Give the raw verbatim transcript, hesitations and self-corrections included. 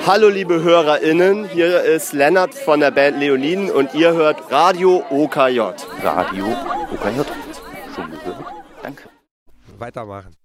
Hallo liebe HörerInnen, hier ist Lennart von der Band Leoniden und ihr hört Radio O K J. Radio O K J. Schon gehört? Danke. Weitermachen.